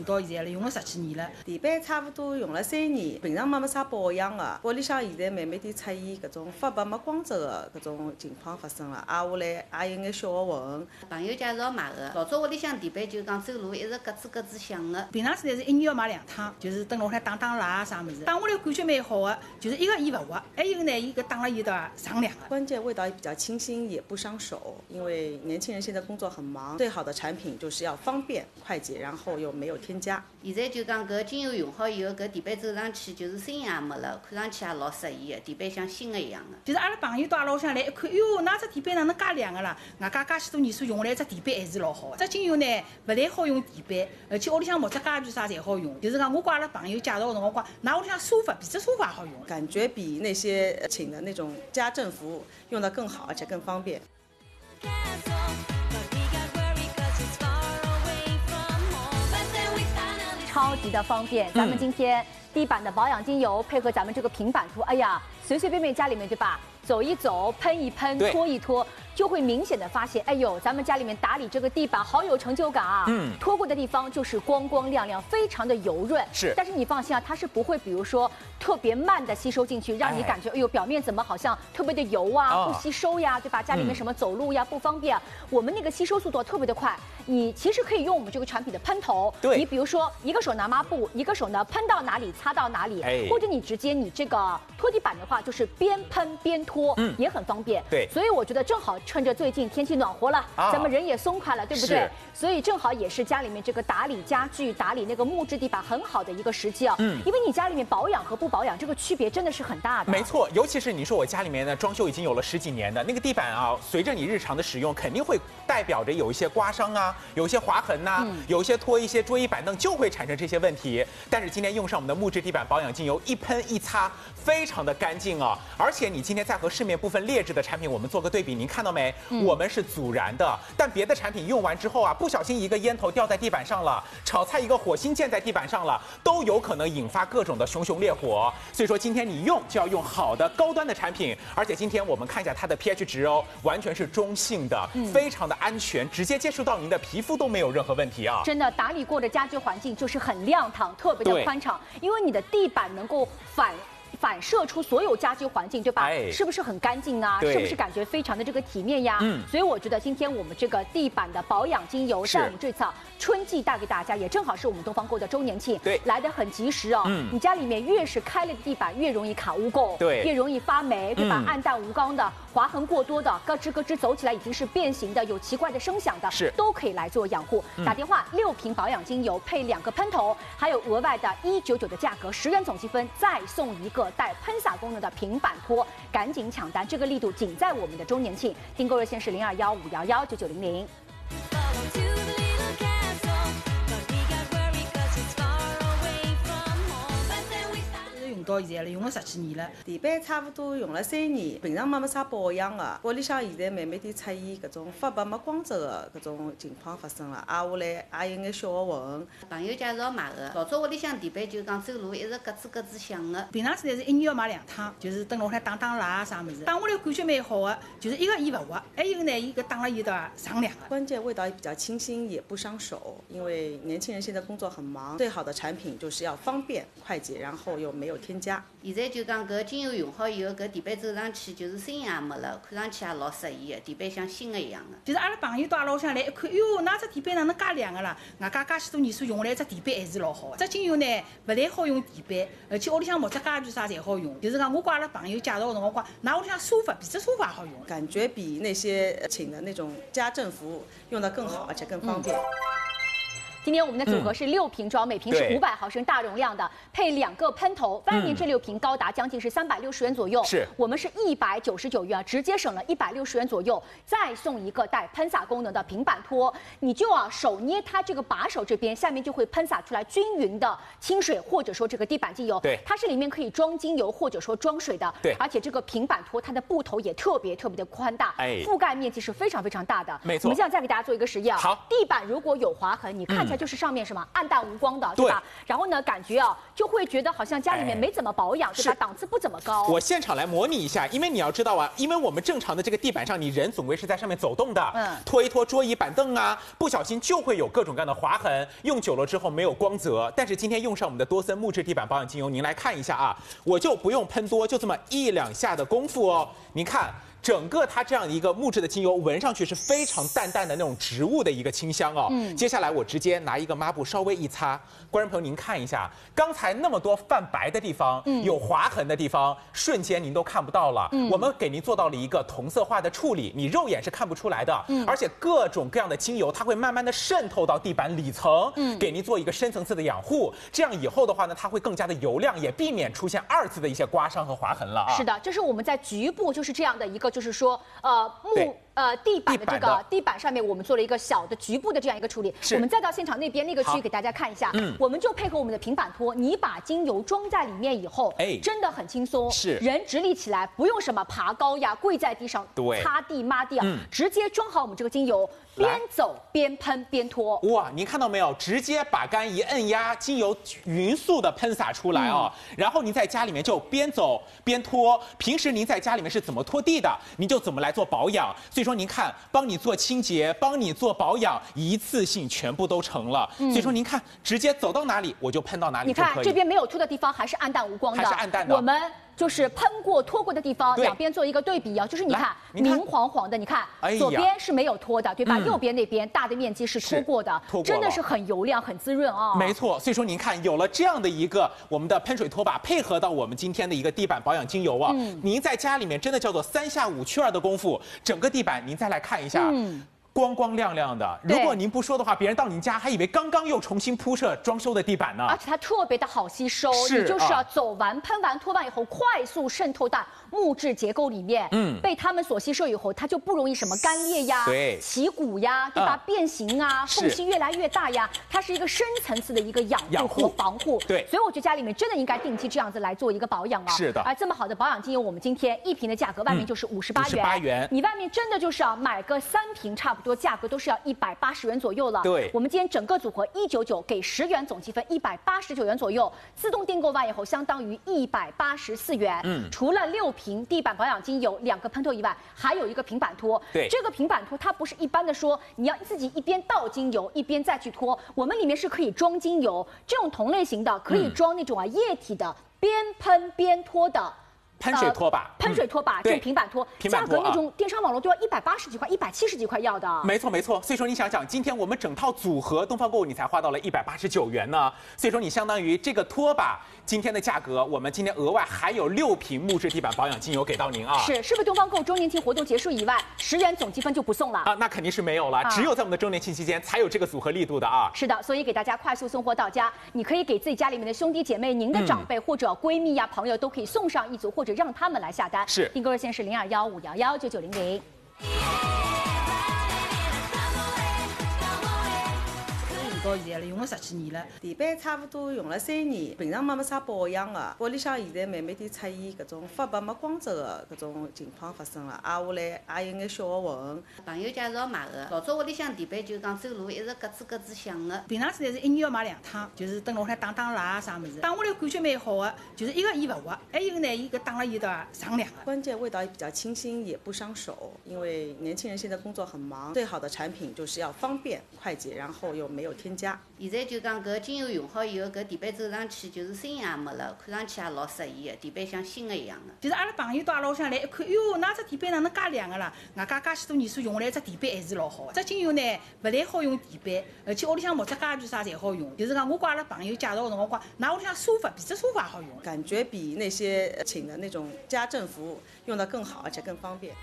到现在了，用了10几年了。 地板差不多用了3年，平常没啥保养的，屋里向现在慢慢地出现搿种发白没光泽的搿种情况发生了，挨下来也有眼小的纹。 朋友介绍买的，老早屋里向地板就讲走路一直咯吱咯吱响的。 平常时呢是1年要买2趟，就是蹲辣海打蜡啊啥物事，打下来感觉蛮好的。就是一个伊勿滑，还有呢伊搿打了伊的上凉的。 关键味道也比较清新，也不伤手。因为年轻人现在工作很忙，最好的产品就是要方便快捷，然后又没有添加。 现在就讲搿精油用好以后，搿地板走上去就是声音也没了，看上去也老适意的，地板像新的一样的。 就是阿拉朋友到阿拉屋里向来一看，哟，㑚只地板哪能介亮个啦？外加介许多年数用下来，只地板还是老好的。这精油呢，勿但好用地板，而且屋里向木质家具啥侪好用。就是讲，我跟阿拉朋友介绍的辰光，讲㑚屋里向沙发、皮质沙发也好用， 感觉比那些请的那种家政服务用得更好，而且更方便。 超级的方便，咱们今天地板的保养精油配合咱们这个平板拖，哎呀，随随便便家里面对吧？走一走，喷一喷，拖一拖，就会明显的发现，哎呦，咱们家里面打理这个地板好有成就感啊！拖过的地方就是光光亮亮，非常的油润。 是， 但是你放心啊，它是不会，比如说特别慢的吸收进去，让你感觉，哎呦，表面怎么好像特别的油啊，不吸收呀，对吧？家里面什么走路呀不方便，我们那个吸收速度特别的快。你其实可以用我们这个产品的喷头，你比如说一个手拿抹布，一个手呢喷到哪里擦到哪里，或者你直接你这个拖地板的话，就是边喷边拖，也很方便。 对， 所以我觉得正好趁着最近天气暖和了，咱们人也松快了，对不对？所以正好也是家里面这个打理家具、打理那个木质地板很好的一个时机啊。因为你家里面保养和不保养这个区别真的是很大的。 没错，尤其是你说我家里面呢装修已经有了10几年的那个地板啊，随着你日常的使用，肯定会代表着有一些刮伤啊，有一些划痕呐，有一些拖一些桌椅板凳就会产生这些问题。但是今天用上我们的木质地板保养精油，一喷一擦，非常的干净啊！而且你今天再和市面部分劣质的产品我们做个对比，您看到没？我们是阻燃的，但别的产品用完之后啊，不小心一个烟头掉在地板上了，炒菜一个火星溅在地板上了，都有可能引发各种的熊熊烈火。所以说今天你用就要用好的高端的产品，而且今天我们看一下它的 pH 值哦，完全是中性的，非常的安全，直接接触到您的皮肤都没有任何问题啊！ 真的打理过的家居环境就是很亮堂，特别的宽敞，因为你的地板能够反射出所有家居环境，对吧？是不是很干净啊？是不是感觉非常的这个体面呀？所以我觉得今天我们这个地板的保养精油，在我们这次春季带给大家，也正好是我们东方购的周年庆，来得很及时哦。你家里面越是开了的地板，越容易卡污垢，越容易发霉，对吧？暗淡无光的、划痕过多的、咯吱咯吱走起来已经是变形的、有奇怪的声响的，都可以来做养护。打电话6瓶保养精油配2个喷头，还有额外的199的价格，10元总积分再送一个带喷洒功能的平板拖，赶紧抢单！这个力度仅在我们的周年庆，订购热线是0215119900。 到现在了，用了10几年了。 地板差不多用了3年，平常没啥保养的，屋里向现在慢慢地出现搿种发白没光泽的搿种情况发生了，挨下来也有眼小的纹。 朋友介绍买的，老早屋里向地板就讲走路一直咯吱咯吱响的。 平常时呢是1年要买2趟，就是蹲辣海打蜡啊啥物事，打下来感觉蛮好的。就是一个伊勿滑，还有呢伊搿打了伊的上凉的。 关键味道也比较清新，也不伤手。因为年轻人现在工作很忙，最好的产品就是要方便快捷，然后又没有添加。 现在就讲搿精油用好以后，搿地板走上去就是声音也没了，看上去也老适意的，地板像新的一样的。 就是阿拉朋友到阿拉屋里向来一看，哟，㑚只地板哪能介亮个啦？外加介许多年数用下来，只地板还是老好的。这精油呢，勿但好用地板，而且屋里向木质家具啥侪好用。就是讲，我跟阿拉朋友介绍的辰光，讲㑚屋里向沙发、皮质沙发也好用， 感觉比那些请的那种家政服务用得更好，而且更方便。 今天我们的组合是6瓶装，每瓶是500毫升大容量的，配2个喷头，外面这6瓶高达将近是360元左右，我们是199元，直接省了160元左右，再送一个带喷洒功能的平板拖，你就手捏它这个把手这边，下面就会喷洒出来均匀的清水，或者说这个地板精油，它是里面可以装精油或者说装水的，而且这个平板拖它的布头也特别的宽大，覆盖面积是非常大的，没错。我们现在再给大家做一个实验，好，地板如果有划痕，你看起来它就是上面什么暗淡无光的，对吧？然后呢，感觉啊就会觉得好像家里面没怎么保养，对吧？档次不怎么高。 我现场来模拟一下，因为你要知道啊，因为我们正常的这个地板上，你人总归是在上面走动的，拖一拖桌椅板凳啊，不小心就会有各种各样的划痕，用久了之后没有光泽。但是今天用上我们的多森木质地板保养精油，您来看一下啊，我就不用喷多，就这么1、2下的功夫哦，您看。整个它这样一个木质的精油，闻上去是非常淡淡的那种植物的一个清香哦。接下来我直接拿一个抹布稍微一擦，观众朋友您看一下，刚才那么多泛白的地方，有划痕的地方，瞬间您都看不到了。我们给您做到了一个同色化的处理，你肉眼是看不出来的。而且各种各样的精油，它会慢慢的渗透到地板里层，给您做一个深层次的养护。这样以后的话呢，它会更加的油亮，也避免出现2次的一些刮伤和划痕了啊。 是的，这是我们在局部就是这样的一个。就是说，地板的这个地板上面，我们做了一个小的局部的这样一个处理。我们再到现场那边那个区域给大家看一下。我们就配合我们的平板拖，你把精油装在里面以后，真的很轻松， 是人直立起来，不用什么爬高呀、跪在地上擦地抹地啊，直接装好我们这个精油，边走边喷边拖。 哇，您看到没有？直接把杆一摁压，精油匀速的喷洒出来哦。然后您在家里面就边走边拖。平时您在家里面是怎么拖地的，您就怎么来做保养。所以说您看，帮你做清洁，帮你做保养，一次性全部都成了。所以说您看，直接走到哪里我就喷到哪里就可以。 你看这边没有拖的地方还是暗淡无光的， 还是暗淡的。 我们就是喷过、拖过的地方，两边做一个对比啊，就是你看明黄黄的，你看左边是没有拖的，对吧？右边那边大的面积是拖过的，真的是很油亮、很滋润啊。 没错，所以说您看，有了这样的一个我们的喷水拖把，配合到我们今天的一个地板保养精油啊，您在家里面真的叫做3下5去2的功夫，整个地板您再来看一下。光光亮亮的，如果您不说的话，别人到您家还以为刚刚又重新铺设装修的地板呢。 而且它特别的好吸收，你就是要走完、喷完、拖完以后，快速渗透到木质结构里面，被它们所吸收以后，它就不容易什么干裂呀、起骨呀，对吧？变形啊，缝隙越来越大呀，它是一个深层次的一个养护和防护。 对， 所以我觉得家里面真的应该定期这样子来做一个保养啊。 是的。 而这么好的保养精油，我们今天1瓶的价格，外面就是58元，你外面真的就是要买个3瓶，差不多价格都是要180元左右了。 对， 我们今天整个组合199给10元，总积分189元左右，自动订购完以后相当于184元。除了6瓶地板保养精油2个喷头以外，还有一个平板拖。 对， 这个平板拖它不是一般的说你要自己一边倒精油一边再去拖，我们里面是可以装精油，这种同类型的可以装那种液体的，边喷边拖的。 喷水拖把， 喷水拖把，这种平板拖，价格那种电商网络都要180几块、170几块要的。 没错没错，所以说你想想，今天我们整套组合东方购物你才花到了189元呢，所以说你相当于这个拖把今天的价格，我们今天额外还有6瓶木质地板保养精油给到您啊。 是不是东方购周年庆活动结束以外，10元总积分就不送了啊？那肯定是没有了，只有在我们的周年庆期间才有这个组合力度的啊。 是的，所以给大家快速送货到家，你可以给自己家里面的兄弟姐妹、您的长辈或者闺蜜呀、朋友都可以送上一组，或者让他们来下单。 是， 订购热线是0215119900。 到现在了，用了10几年了。 地板差不多用了3年，平常没啥保养的，屋里向现在慢慢点出现搿种发白没光泽的搿种情况发生了，挨下来也有眼小的纹。 朋友介绍买的，老早屋里向地板就讲走路一直咯吱咯吱响的。 平常时是1年要买2趟，就是蹲辣海打蜡啊啥物事，打下来感觉蛮好的，就是一个伊勿滑，还有呢伊搿打了伊的上凉的。 关键味道也比较清新，也不伤手，因为年轻人现在工作很忙，最好的产品就是要方便快捷，然后又没有添加。 现在就讲搿精油用好以后，搿地板走上去就是声音也没了，看上去也老适意的，地板像新的一样的。 就是阿拉朋友到阿拉屋里向来一看，哟，㑚只地板哪能介亮个啦？外加介许多年数用来，只地板还是老好的。这精油呢，勿但好用地板，而且屋里向木质家具啥侪好用。就是讲，我跟阿拉朋友介绍个辰光，㑚屋里向沙发、皮质沙发好用， 感觉比那些请的那种家政服务用得更好，而且更方便。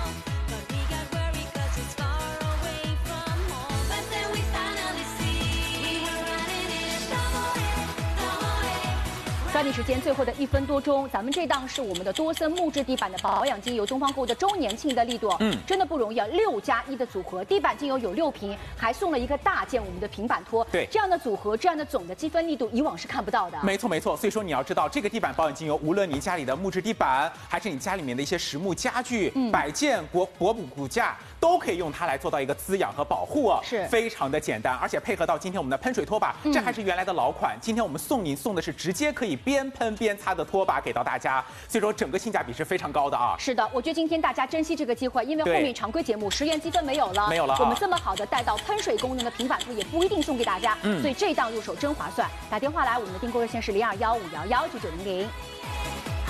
抓紧时间，最后的1分多钟，咱们这档是我们的多森木质地板的保养精油，东方购物的周年庆的力度，真的不容易啊！6+1的组合，地板精油有6瓶，还送了一个大件我们的平板拖。 对， 这样的组合，这样的总的积分力度，以往是看不到的。 没错没错，所以说你要知道，这个地板保养精油，无论你家里的木质地板，还是你家里面的一些实木家具、摆件、博古架， 都可以用它来做到一个滋养和保护啊， 是非常的简单，而且配合到今天我们的喷水拖把，这还是原来的老款，今天我们送的是直接可以边喷边擦的拖把给到大家，所以说整个性价比是非常高的啊。 是的，我觉得今天大家珍惜这个机会，因为后面常规节目10元积分没有了，我们这么好的带到喷水功能的平板兔也不一定送给大家，所以这一档入手真划算。打电话来，我们的订购热线是0215119900。